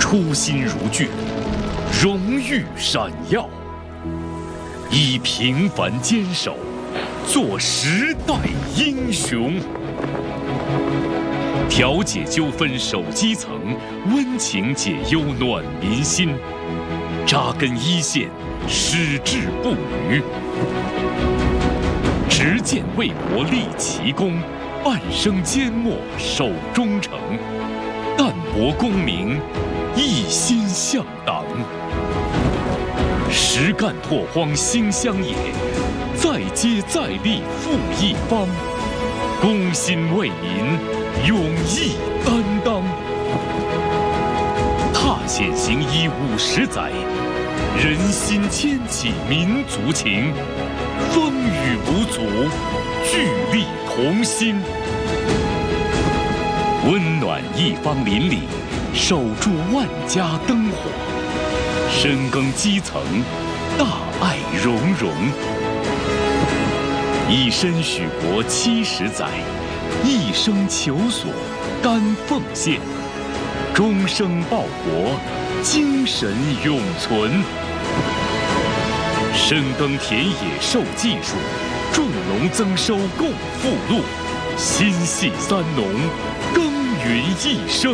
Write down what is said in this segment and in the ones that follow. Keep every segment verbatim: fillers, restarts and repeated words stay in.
初心如炬，荣誉闪耀，以平凡坚守，做时代英雄。调解纠纷守基层，温情解忧暖民心，扎根一线，矢志不渝。执剑为国立奇功，半生缄默守忠诚，淡泊功名，一心向党。实干拓荒兴乡野，再接再厉复一方，公心为民，勇毅担当。踏险行医五十载，人心牵起民族情，风雨无阻，聚力同心。温暖一方邻里，守住万家灯火，深耕基层，大爱融融。以身许国七十载，一生求索，甘奉献，终生报国，精神永存。深耕田野授技术，种农增收共富禄，心系三农，耕耘一生。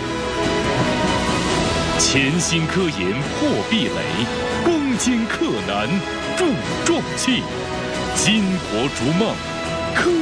潜心科研破壁垒，攻坚克难助壮气，巾帼逐梦科